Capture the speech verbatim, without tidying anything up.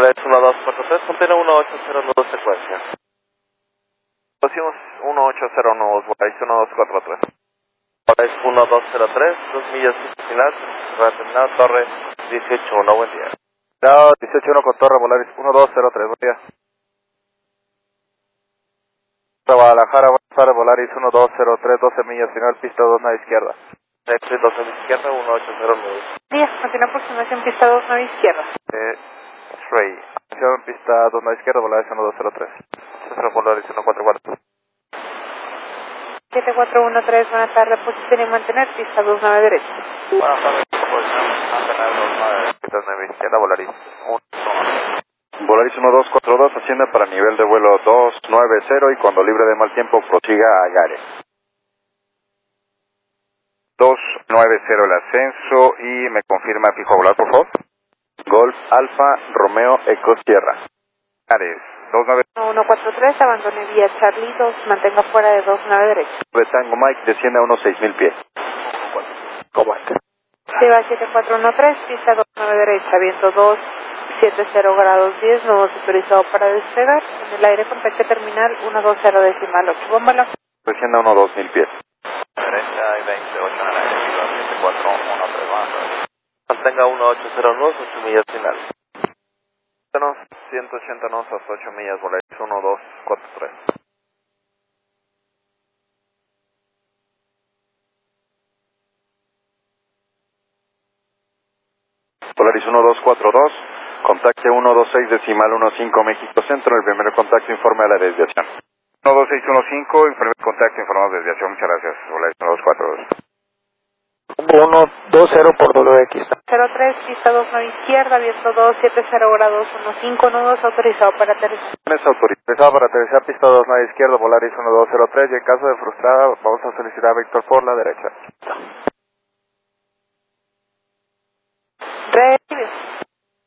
Volaris uno dos cuatro tres, contiene uno ocho cero nueve secuencia. Pusimos uno ocho cero nueve, Volaris uno dos cuatro tres. Volaris uno dos cero tres, dos millas final, terminado, torre dieciocho uno, buen día. No, dieciocho uno con torre, Volaris uno dos cero tres, buen día. Guadalajara, buenas tardes, Volaris uno dos cero tres, doce millas final, pista dos, nave izquierda. Exit doce a la izquierda, uno ocho cero nueve. Días, continúa aproximación pista dos, nave izquierda. Eh, X-Ray, atención, pista dos, nave izquierda, Volaris uno dos cero tres. Centro Volaris uno cuatro cuatro. siete cuatro uno tres, buenas tardes, posición y mantener, pista dos, nave derecha. Buenas tardes, posición, mantener dos, nave, pista nave izquierda, Volaris uno. Volaris uno dos cuatro dos, asciende para nivel de vuelo dos nueve cero y cuando libre de mal tiempo prosiga a Gare. dos nueve cero el ascenso y me confirma fijo a volar, por favor. Golf Alfa Romeo Eco Sierra. Ares, dos nueve. uno cuatro tres, abandone vía Charlie dos, mantenga fuera de dos, nave derecha. De Tango Mike, desciende a unos seis mil pies. ¿Cómo es? Lleva siete cuatro uno tres, pista dos, nave derecha, viento dos siete cero grados diez, nudo autorizado para despegar. En el aire contacte terminal uno dos cero decimal ocho, bombala. Desciende a unos dos mil pies. Derecha y veintiocho en el aire, siete cuatro uno tres, más. Mantenga uno ocho cero nueve, ocho millas final. ciento ochenta knots hasta ocho millas, Volaris uno dos cuatro tres. Volaris uno dos cuatro dos, contacte uno dos seis decimal uno cinco México Centro, el primer contacto informe a la desviación. uno dos seis uno cinco, el primer contacto informamos de desviación, muchas gracias, Volaris uno dos cuatro dos. uno dos cero por W X. cero tres, pista dos, nave izquierda, viento dos siete cero grados quince, nudos autorizado para aterrizar. Es autorizado para aterrizar pista dos, nave izquierda, Volaris uno dos cero tres y en caso de frustrada vamos a solicitar a Víctor por la derecha.